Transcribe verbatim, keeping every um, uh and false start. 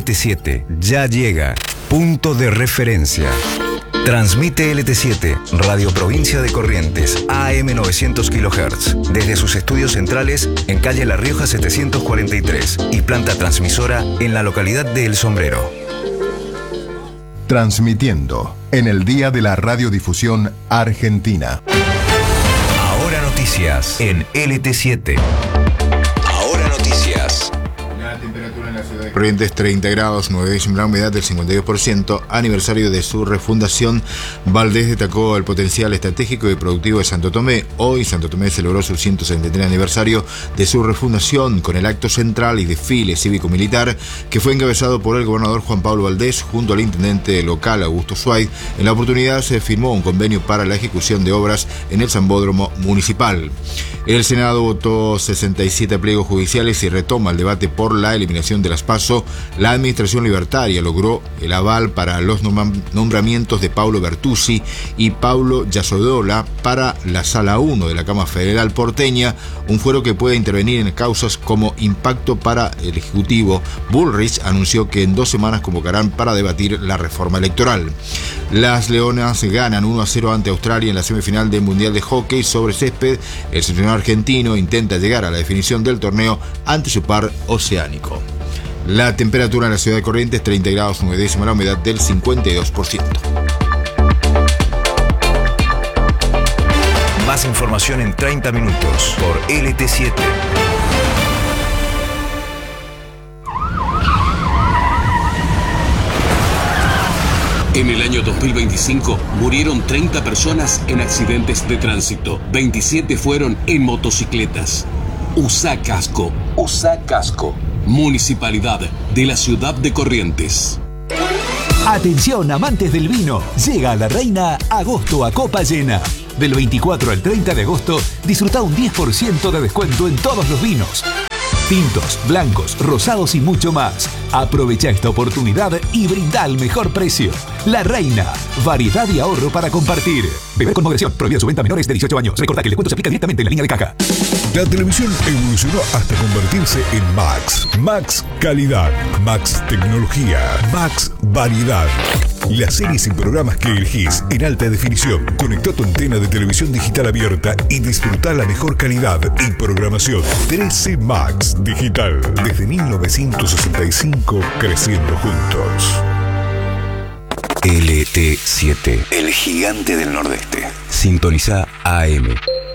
L T siete ya llega. Punto de referencia. Transmite L T siete, Radio Provincia de Corrientes, A M novecientos kilohertz, desde sus estudios centrales en calle La Rioja setecientos cuarenta y tres y planta transmisora en la localidad de El Sombrero. Transmitiendo en el Día de la Radiodifusión Argentina. Ahora noticias en L T siete. Ahora noticias. La temperatura en la ciudad de Corrientes treinta grados, nueve décimas, la humedad del cincuenta y dos por ciento. Aniversario de su refundación, Valdés destacó el potencial estratégico y productivo de Santo Tomé. Hoy Santo Tomé celebró su ciento setenta y tres aniversario de su refundación con el acto central y desfile cívico-militar que fue encabezado por el gobernador Juan Pablo Valdés junto al intendente local Augusto Suárez. En la oportunidad se firmó un convenio para la ejecución de obras en el Sambódromo Municipal. El Senado votó sesenta y siete pliegos judiciales y retoma el debate por la eliminación de las PASO. La Administración Libertaria logró el aval para los nombramientos de Paulo Bertuzzi y Paulo Yasodola para la Sala uno de la Cámara Federal porteña, un fuero que puede intervenir en causas como impacto para el Ejecutivo. Bullrich anunció que en dos semanas convocarán para debatir la reforma electoral. Las Leonas ganan uno a cero ante Australia en la semifinal del Mundial de Hockey sobre césped. El seleccionado argentino intenta llegar a la definición del torneo ante su par oceánico. La temperatura en la ciudad de Corrientes treinta grados, nueve décimas, la humedad del cincuenta y dos por ciento. Más información en treinta minutos por L T siete. En el año dos mil veinticinco murieron treinta personas en accidentes de tránsito. veintisiete fueron en motocicletas. Usa casco. Usa casco. Municipalidad de la ciudad de Corrientes. Atención, amantes del vino. Llega a La Reina agosto a copa llena. Del veinticuatro al treinta de agosto, disfruta un diez por ciento de descuento en todos los vinos. Tintos, blancos, rosados y mucho más. Aprovecha esta oportunidad y brinda el mejor precio. La Reina. Variedad y ahorro para compartir. Beber con moderación. Prohibida su venta a menores de dieciocho años. Recordá que el descuento se aplica directamente en la línea de caja. La televisión evolucionó hasta convertirse en Max. Max Calidad. Max Tecnología. Max Variedad. Las series y programas que elegís en alta definición. Conectá tu antena de televisión digital abierta y disfrutá la mejor calidad y programación. trece Max Digital. Desde mil novecientos sesenta y cinco, creciendo juntos. L T siete, el gigante del nordeste. Sintoniza A M